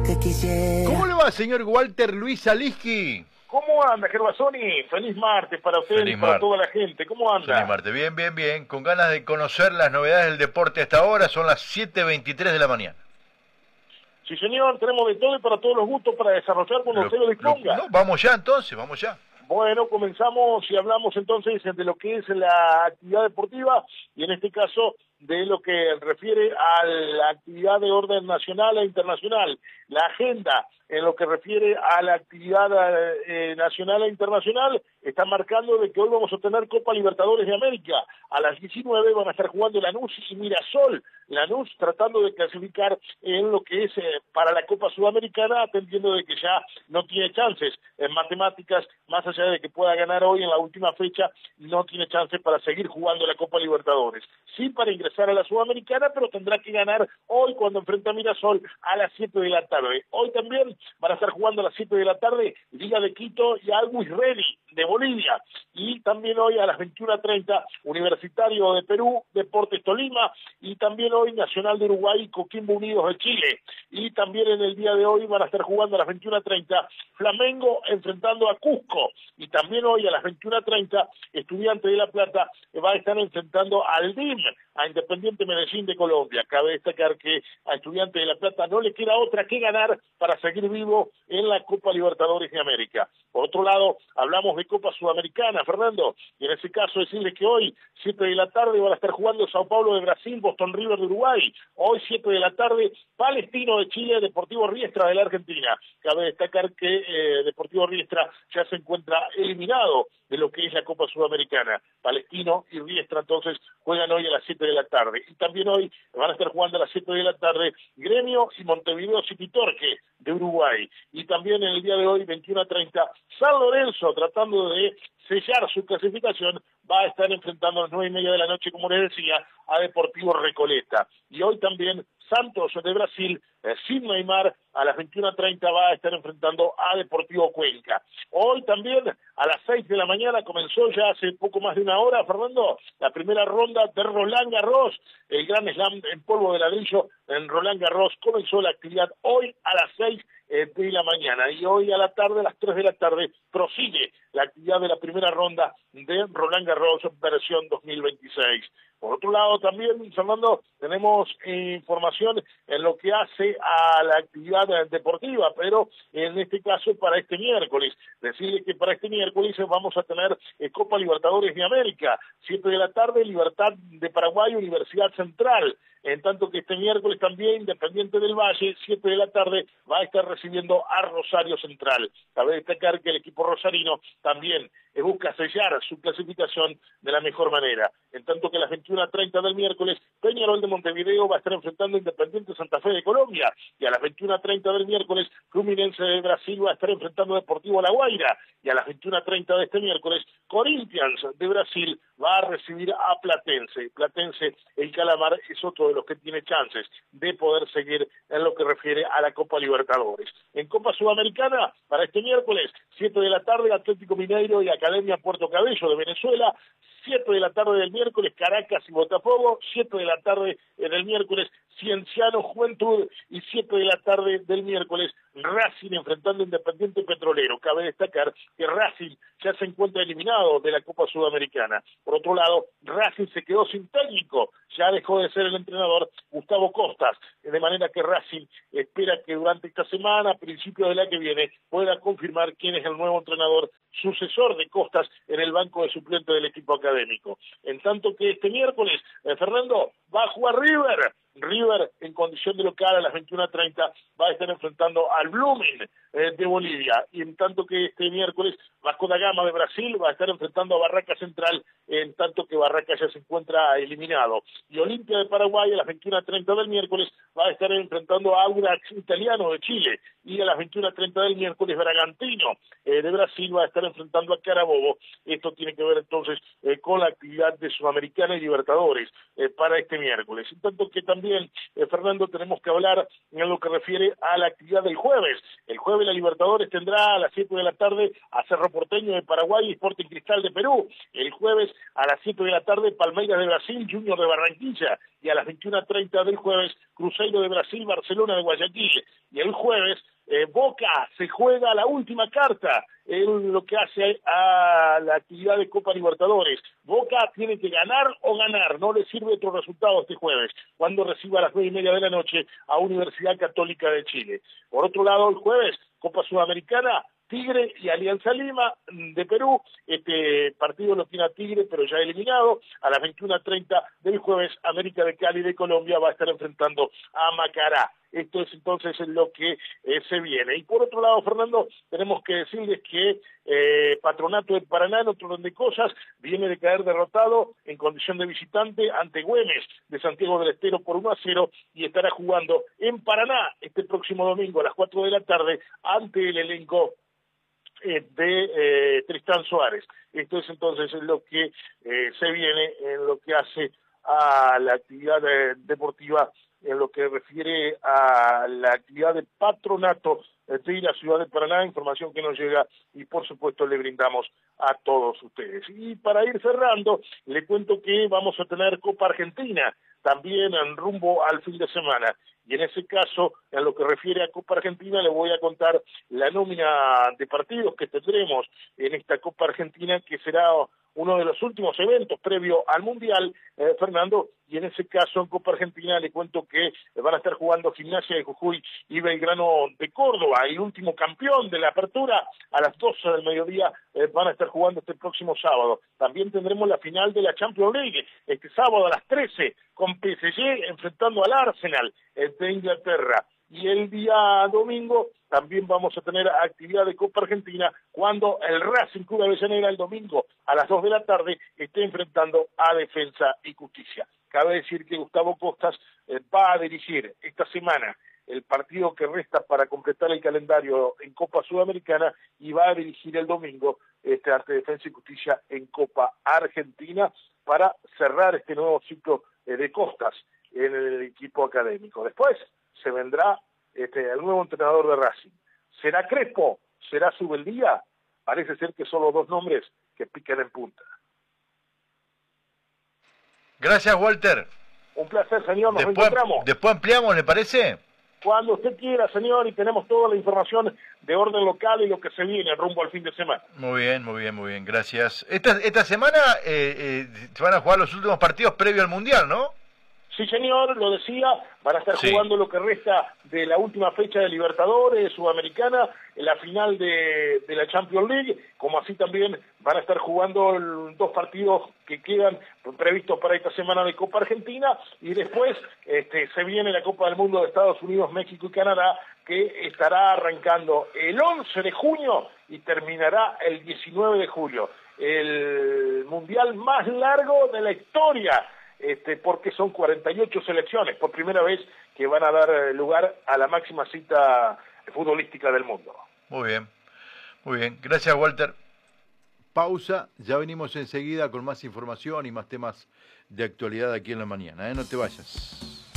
que quisiera. ¿Cómo le va, señor Walter Luis Aliski? ¿Cómo anda, Gervasoni? Feliz martes para usted y para toda la gente. ¿Cómo anda? Feliz martes. Bien, bien, bien. Con ganas de conocer las novedades del deporte hasta ahora. Son las 7:23 de la mañana. Sí, señor. Tenemos de todo y para todos los gustos para desarrollar cuando usted lo disponga. No, vamos ya entonces, vamos ya. Bueno, comenzamos y hablamos entonces de lo que es la actividad deportiva y en este caso de lo que refiere a la actividad de orden nacional e internacional. La agenda en lo que refiere a la actividad nacional e internacional está marcando de que hoy vamos a tener Copa Libertadores de América. A las 19 van a estar jugando Lanús y Mirasol. Lanús tratando de clasificar en lo que es para la Copa Sudamericana, atendiendo de que ya no tiene chances en matemáticas, más allá de que pueda ganar hoy en la última fecha, no tiene chances para seguir jugando la Copa Libertadores. Sí para ingresar a la Sudamericana, pero tendrá que ganar hoy cuando enfrenta a Mirasol a las 7 de la tarde. Hoy también van a estar jugando a las 7 de la tarde Liga de Quito y Always Ready de Bolivia. Y también hoy a las 21:30 Universitario de Perú, Deportes Tolima, y también hoy Nacional de Uruguay y Coquimbo Unidos de Chile. Y también en el día de hoy van a estar jugando a las 21:30 Flamengo enfrentando a Cusco. Y también hoy a las 21:30 Estudiantes de La Plata va a estar enfrentando al DIM, a Independiente Medellín de Colombia. Cabe destacar que a Estudiantes de La Plata no le queda otra que ganar para seguir vivo en la Copa Libertadores de América. Por otro lado, hablamos de Copa Sudamericana, Fernando, y en ese caso decirles que hoy, 7 de la tarde, van a estar jugando Sao Paulo de Brasil, Boston River de Uruguay. Hoy, 7 de la tarde, Palestino de Chile, Deportivo Riestra de la Argentina. Cabe destacar que Deportivo Riestra ya se encuentra eliminado de lo que es la Copa Sudamericana. Palestino y Riestra entonces juegan hoy a las 7 de la tarde. Y también hoy van a estar jugando a las 7 de la tarde Gremio y Montevideo City Torque de Uruguay. Y también en el día de hoy, 21:30, San Lorenzo, tratando de sellar su clasificación, va a estar enfrentando a las 9:30 de la noche, como les decía, a Deportivo Recoleta. Y hoy también Santos de Brasil, sin Neymar, a las 21:30 va a estar enfrentando a Deportivo Cuenca. Hoy también, a las 6 de la mañana, comenzó ya hace poco más de una hora, Fernando, la primera ronda de Roland Garros, el Gran Slam en polvo de ladrillo en Roland Garros. Comenzó la actividad hoy a las 6 de la mañana y hoy a la tarde, a las 3 de la tarde, prosigue la actividad de la primera ronda de Roland Garros versión 2026. Por otro lado, también, Fernando, tenemos información en lo que hace a la actividad deportiva, pero en este caso para este miércoles. Decirle que para este miércoles vamos a tener Copa Libertadores de América, 7 de la tarde, Libertad de Paraguay, Universidad Central. En tanto que este miércoles también Independiente del Valle, 7 de la tarde, va a estar recibiendo a Rosario Central. Cabe destacar que el equipo rosarino también busca sellar su clasificación de la mejor manera. En tanto que a las 21:30 del miércoles, Peñarol de Montevideo va a estar enfrentando a Independiente Santa Fe de Colombia. Y a las 21:30 del miércoles, Fluminense de Brasil va a estar enfrentando a Deportivo La Guaira. Y a las 21:30 de este miércoles, Corinthians de Brasil va a recibir a Platense. Platense, el Calamar, es otro de los que tiene chances de poder seguir en lo que refiere a la Copa Libertadores. En Copa Sudamericana, para este miércoles, 7 de la tarde, Atlético Mineiro y Academia Puerto Cabello de Venezuela. 7 de la tarde del miércoles, Caracas y Botafogo. 7 de la tarde del miércoles, Cienciano Juventud. Y 7 de la tarde del miércoles, Racing enfrentando a Independiente Petrolero. Cabe destacar que Racing ya se encuentra eliminado de la Copa Sudamericana. Por otro lado, Racing se quedó sin técnico, ya dejó de ser el entrenador Gustavo Costas, de manera que Racing espera que durante esta semana, a principios de la que viene, pueda confirmar quién es el nuevo entrenador sucesor de Costas en el banco de suplentes del equipo académico. En tanto que este miércoles, Fernando, va a jugar River en condición de local a las 21:30 va a estar enfrentando al Blooming de Bolivia, y en tanto que este miércoles Vasco da Gama de Brasil va a estar enfrentando a Barraca Central, en tanto que Barraca ya se encuentra eliminado. Y Olimpia de Paraguay a las 21:30 del miércoles va a estar enfrentando a Audax Italiano de Chile, y a las 21:30 del miércoles Bragantino de Brasil va a estar enfrentando a Carabobo. Esto tiene que ver entonces con la actividad de Sudamericana y Libertadores para este miércoles. En tanto que también, Fernando, tenemos que hablar en lo que refiere a la actividad del jueves. El jueves la Libertadores tendrá a las 7 de la tarde a Cerro Porteño de Paraguay y Sporting Cristal de Perú. El jueves a las 7 de la tarde Palmeiras de Brasil, Junior de Barranquilla, y a las 21:30 del jueves Cruzeiro de Brasil, Barcelona de Guayaquil. Y el jueves Boca se juega la última carta en lo que hace a la actividad de Copa Libertadores. Boca tiene que ganar o ganar, no le sirve otro resultado este jueves, cuando reciba a las 9:30 de la noche a Universidad Católica de Chile. Por otro lado, el jueves, Copa Sudamericana, Tigre y Alianza Lima de Perú. Este partido lo tiene a Tigre, pero ya eliminado. A las 21:30 del jueves, América de Cali de Colombia va a estar enfrentando a Macará. Esto es entonces lo que se viene. Y por otro lado, Fernando, tenemos que decirles que Patronato de Paraná, en otro orden de cosas, viene de caer derrotado en condición de visitante ante Güemes de Santiago del Estero por 1-0 y estará jugando en Paraná este próximo domingo a las 4 de la tarde ante el elenco de Tristán Suárez. Esto es entonces lo que se viene en lo que hace a la actividad deportiva, en lo que refiere a la actividad de Patronato de la ciudad de Paraná, información que nos llega y por supuesto le brindamos a todos ustedes. Y para ir cerrando, le cuento que vamos a tener Copa Argentina también en rumbo al fin de semana. Y en ese caso, en lo que refiere a Copa Argentina, le voy a contar la nómina de partidos que tendremos en esta Copa Argentina, que será uno de los últimos eventos previo al Mundial, Fernando, y en ese caso en Copa Argentina le cuento que van a estar jugando Gimnasia de Jujuy y Belgrano de Córdoba, el último campeón de la apertura, a las 12 del mediodía van a estar jugando este próximo sábado. También tendremos la final de la Champions League, este sábado a las 13, con PSG enfrentando al Arsenal de Inglaterra. Y el día domingo también vamos a tener actividad de Copa Argentina cuando el Racing Club de Avellaneda el domingo a las 2 de la tarde esté enfrentando a Defensa y Justicia. Cabe decir que Gustavo Costas va a dirigir esta semana el partido que resta para completar el calendario en Copa Sudamericana y va a dirigir el domingo ante Defensa y Justicia en Copa Argentina para cerrar este nuevo ciclo de Costas en el equipo académico. Después se vendrá el nuevo entrenador de Racing. ¿Será Crespo? ¿Será Subeldía? Parece ser que son los dos nombres que pican en punta. Gracias, Walter. Un placer, señor. Nos encontramos. Después ampliamos, ¿le parece? Cuando usted quiera, señor, y tenemos toda la información de orden local y lo que se viene rumbo al fin de semana. Muy bien, gracias. Esta semana se van a jugar los últimos partidos previo al Mundial, ¿no? Sí, señor, lo decía, van a estar jugando lo que resta de la última fecha de Libertadores, Sudamericana, en la final de la Champions League, como así también van a estar jugando dos partidos que quedan previstos para esta semana de Copa Argentina, y después se viene la Copa del Mundo de Estados Unidos, México y Canadá, que estará arrancando el 11 de junio y terminará el 19 de julio. El mundial más largo de la historia, porque son 48 selecciones, por primera vez que van a dar lugar a la máxima cita futbolística del mundo. Muy bien. Gracias, Walter. Pausa, ya venimos enseguida con más información y más temas de actualidad aquí en la mañana. No te vayas.